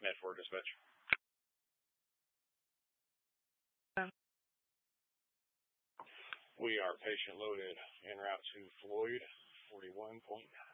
Med-4 dispatch. We are patient loaded en route to Floyd, 41.9.